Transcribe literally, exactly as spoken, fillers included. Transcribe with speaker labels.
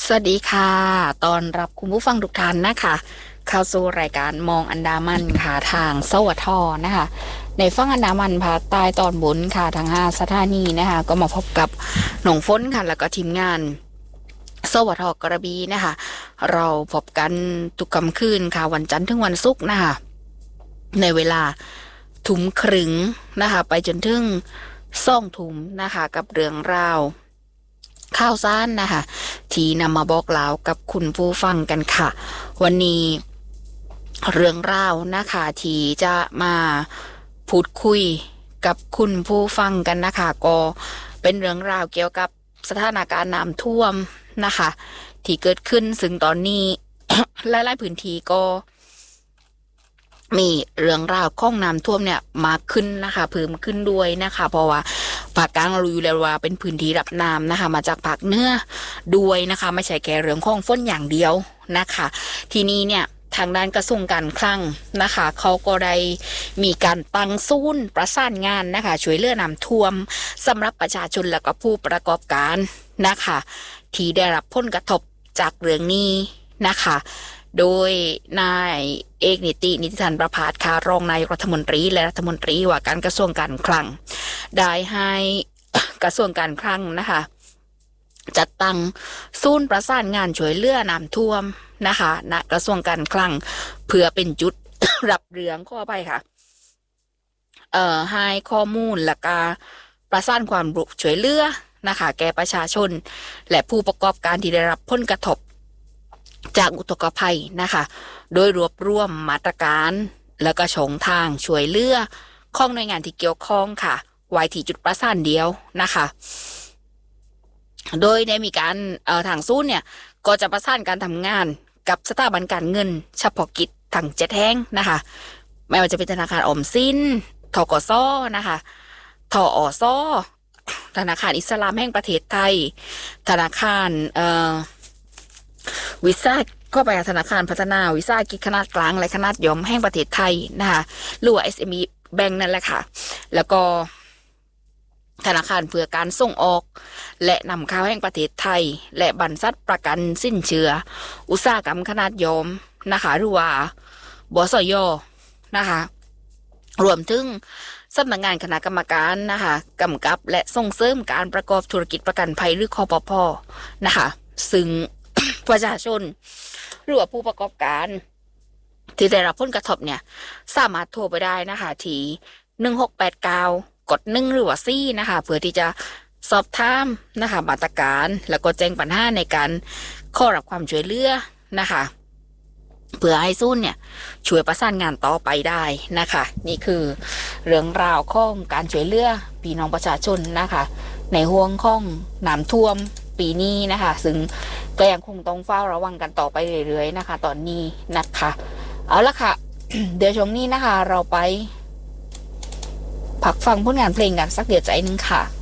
Speaker 1: สวัสดีค่ะตอนรับคุณผู้ฟังทุกท่านนะคะเข้าสู่รายการมองอันดามันค่ะทางสวทนะคะในฝั่งอันดามันภาคใต้ตอนบนค่ะทางห้าสถานีนะคะก็มาพบกับหนองฝนค่ะแล้วก็ทีมงานสวทกระบี่นะคะเราพบกันทุกค่ำคืนค่ะวันจันทร์ถึงวันศุกร์นะคะในเวลาทุ่มครึ่งนะคะไปจนถึงสองทุ่มนะคะกับเรื่องราวข่าวสารนะคะที่นำมาบอกเล่ากับคุณผู้ฟังกันค่ะวันนี้เรื่องราวนะคะที่จะมาพูดคุยกับคุณผู้ฟังกันนะคะก็เป็นเรื่องราวเกี่ยวกับสถานการณ์น้ำท่วมนะคะที่เกิดขึ้นซึ่งตอนนี้ หลายๆพื้นที่ก็มีเรื่องราวของน้ำท่วมเนี่ยมาขึ้นนะคะเพิ่มขึ้นด้วยนะคะเพราะว่าภาคกลางเรารู้อยู่แล้วว่าเป็นพื้นที่รับน้ำนะคะมาจากภาคเหนือด้วยนะคะไม่ใช่แค่เรื่องของฝนอย่างเดียวนะคะทีนี้เนี่ยทางด้านกระทรวงการคลังนะคะเขาก็ได้มีการตั้งศูนย์ประสานงานนะคะช่วยเหลือน้ำท่วมสำหรับประชาชนและก็ผู้ประกอบการนะคะที่ได้รับผลกระทบจากเรื่องนี้นะคะโดยนายเอกนิตินิติธรประภาสค่ะรองนายกรัฐมนตรีและรัฐมนตรีว่าการกระทรวงการคลังได้ให้ กระทรวงการคลังนะคะจัดตั้งศูนย์ประสานงานช่วยเหลือน้ำท่วมนะคะณกระทรวงการคลังเพื่อเป็นจุด รับเรื่องข้อไปค่ะเอ่อให้ข้อมูลและก็ประสานความช่วยเหลือนะคะแก่ประชาชนและผู้ประกอบการที่ได้รับผลกระทบจากอุทกภัยนะคะโดยรวบรวมมาตรการแล้วก็ช่องทางช่วยเหลือของหน่วยงานที่เกี่ยวข้องค่ะไว้ที่จุดประสานเดียวนะคะโดยได้มีการเอ่อทางศูนย์เนี่ยก็จะประสานการทำงานกับสถาบันการเงินเฉพาะกิจทั้งเจ็ดแห่งนะคะไม่ว่าจะเป็นธนาคารออมสินธกสนะคะทอสธนาคารอิสลามแห่งประเทศไทยธนาคารเอ่อวิสาก็ไปธนาคารพัฒนาวิสาหกิจขนาดกลางและขนาดย่อมแห่งประเทศไทยนะคะหรือว่า เอส เอ็ม อี Bank นั่นแหละค่ะแล้วก็ธนาคารเพื่อการส่งออกและนำเข้าแห่งประเทศไทยและบรรษัทประกันสิ้นเชื้ออุตสาหกรรมขนาดย่อมนะคะหรือว่าบสยนะคะรวมถึงสำนักงานคณะกรรมการนะคะกำกับและส่งเสริมการประกอบธุรกิจประกันภัยหรือคปภ.นะคะซึ่ง ประชาชนหรือว่าผู้ประกอบการที่ได้รับผลกระทบเนี่ยสามารถโทรไปได้นะคะที่หนึ่งหกแปดเก้ากดหนึ่งหรือว่าสี่นะคะเพื่อที่จะสอบถามนะคะมาตรการแล้วก็แจ้งปัญหาในการเข้ารับความช่วยเหลือนะคะเพื่อให้ศูนย์เนี่ยช่วยประสานงานต่อไปได้นะคะนี่คือเรื่องราวของการช่วยเหลือพี่น้องประชาชนนะคะในห่วงของน้ำท่วมปีนี้นะคะซึ่งก็ยังคงต้องเฝ้าระวังกันต่อไปเรื่อยๆนะคะตอนนี้นะคะเอาละค่ะ เดี๋ยวช่วงนี้นะคะเราไปพักฟังผลงานเพลงกันสักเดี๋ยวใจนึงค่ะ